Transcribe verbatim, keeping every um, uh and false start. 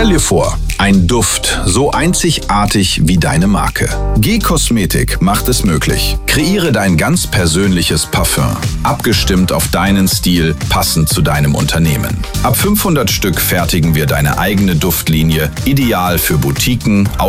Stell dir vor, ein Duft so einzigartig wie deine Marke. G Kosmetik macht es möglich. Kreiere dein ganz persönliches Parfum. Abgestimmt auf deinen Stil, passend zu deinem Unternehmen. Ab fünfhundert Stück fertigen wir deine eigene Duftlinie, ideal für Boutiquen,